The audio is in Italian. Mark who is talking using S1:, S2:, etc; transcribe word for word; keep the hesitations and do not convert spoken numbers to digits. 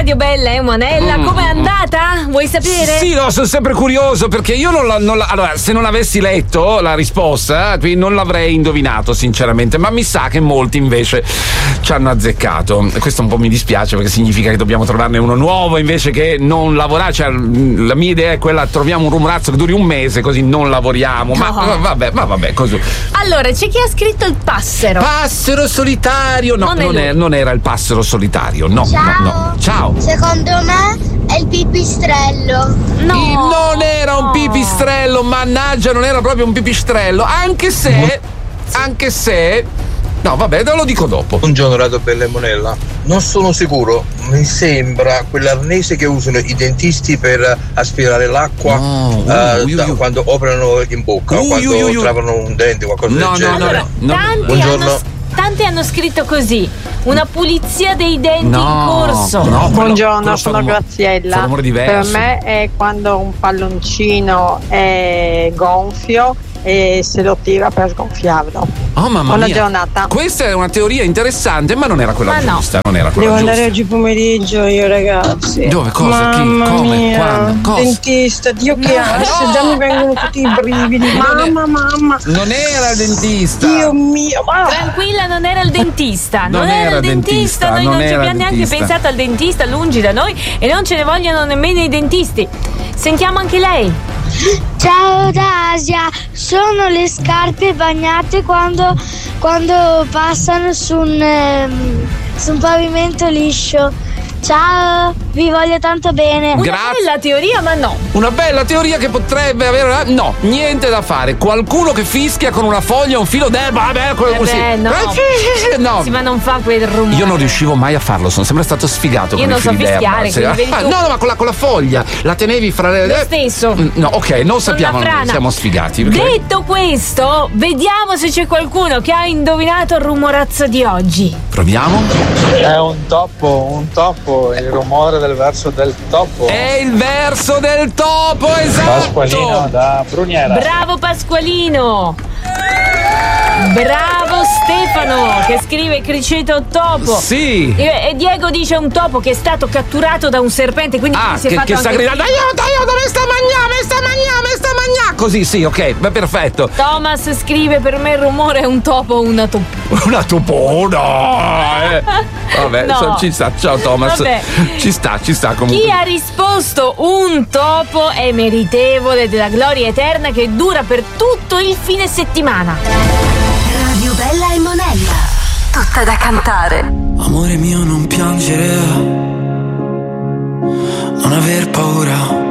S1: Radio Bella e Monella,
S2: Mm.
S1: com'è andata? Vuoi sapere?
S2: Sì, no, sono sempre curioso perché io non la, non la- allora, se non avessi letto la risposta, qui non l'avrei indovinato sinceramente, ma mi sa che molti invece ci hanno azzeccato. Questo un po' mi dispiace perché significa che dobbiamo trovarne uno nuovo invece che non lavorare. Cioè, la mia idea è quella, troviamo un rumorazzo che duri un mese così non lavoriamo. Ma
S1: No.
S2: vabbè, ma vabbè, così.
S1: Allora, c'è chi ha scritto il passero.
S2: Passero solitario, no,
S1: Non è
S2: non,
S1: lui.
S2: è- non era il passero solitario, no,
S3: Ciao.
S2: no, no. Ciao.
S3: Secondo me è il pipistrello.
S1: No.
S2: Il- Non era un pipistrello, mannaggia, non era proprio un pipistrello, anche se, anche se, no vabbè, te lo dico dopo.
S4: Buongiorno Radio Bella e Monella. Non sono sicuro, mi sembra quell'arnese che usano i dentisti per aspirare l'acqua
S2: No,
S4: eh,
S2: ui, ui,
S4: da-
S2: ui.
S4: quando operano in bocca,
S2: Ui,
S4: quando
S2: ui, ui, ui.
S4: trovano un dente, qualcosa
S2: No,
S4: del
S2: no,
S4: genere.
S2: no,
S1: Allora,
S2: no.
S1: tanti,
S4: Buongiorno.
S1: hanno, tanti hanno scritto così: una pulizia dei denti
S2: No,
S1: in corso.
S2: no, quello-
S5: Buongiorno,
S2: quello fa
S5: sono
S2: rumore-
S5: Graziella.
S2: fa rumore
S5: Per
S2: diverso.
S5: me è quando un palloncino è gonfio e se lo tira per sgonfiarlo.
S2: Oh mamma
S5: Buona
S2: mia.
S5: giornata.
S2: Questa è una teoria interessante, ma non era quella
S1: Ma no.
S2: giusta, non era quella
S6: Devo
S2: giusta.
S6: andare oggi pomeriggio io, ragazzi.
S2: Dove? Cosa? Chi?
S6: Mamma
S2: Come?
S6: mia.
S2: Quando? Cosa?
S6: Dentista, Dio che
S2: No,
S6: ansia,
S2: no.
S6: già mi vengono tutti i brividi.
S2: Non è-
S6: Mamma, mamma.
S2: Non era il dentista.
S6: Dio mio, ma
S1: Tranquilla, non era il dentista.
S2: Non
S1: Non, era,
S2: era
S1: il dentista.
S2: dentista,
S1: Noi
S2: non
S1: non, ci
S2: era
S1: abbiamo neanche
S2: dentista.
S1: pensato al dentista, lungi da noi, e non ce ne vogliono nemmeno i dentisti. Sentiamo anche lei.
S3: Ciao Dasia, sono le scarpe bagnate quando, quando passano su un, ehm, su un pavimento liscio. Ciao, vi voglio tanto bene.
S1: Una
S2: Grazie.
S1: bella teoria, ma no.
S2: Una bella teoria che potrebbe avere. No, niente da fare. Qualcuno che fischia con una foglia, un filo d'erba. Vabbè, quello
S1: Eh
S2: così.
S1: beh, no.
S2: Eh, sì, sì, sì, no.
S1: Sì, ma non fa quel rumore.
S2: Io non riuscivo mai a farlo, sono sempre stato sfigato
S1: Io
S2: con
S1: non
S2: i
S1: so
S2: fili d'erba.
S1: fischiare,
S2: Sì.
S1: quindi vedi
S2: Ah,
S1: tu.
S2: no, no, ma con la, con la foglia la tenevi fra le.
S1: Lo stesso.
S2: Mm, No, ok, non sappiamo,
S1: Con la frana.
S2: siamo sfigati. ok?
S1: Detto questo, vediamo se c'è qualcuno che ha indovinato il rumorazzo di oggi.
S2: Proviamo.
S7: È un topo, un topo, il rumore del verso del topo.
S2: È il verso del topo, esatto.
S7: Pasqualino da Bruniera.
S1: Bravo Pasqualino! Bravo Stefano che scrive criceto topo.
S2: Sì.
S1: E, e Diego dice un topo che è stato catturato da un serpente, quindi
S2: Ah,
S1: si è
S2: che,
S1: fatto
S2: che sta
S1: anche
S2: gridando
S1: un film.
S2: aiuto, aiuto, me sta mangiando, me sta mangiando, me sta mangiando. Così, sì, ok, beh, perfetto.
S1: Thomas scrive: per me il rumore è un topo o una topo.
S2: Una topona. Eh. Vabbè,
S1: No.
S2: so- ci sta, ciao Thomas.
S1: Vabbè.
S2: Ci sta, ci sta comunque.
S1: Chi ha risposto un topo è meritevole della gloria eterna che dura per tutto il fine settimana.
S8: Radio Bella e Monella. Tutta da cantare.
S9: Amore mio, non piangere, non aver paura.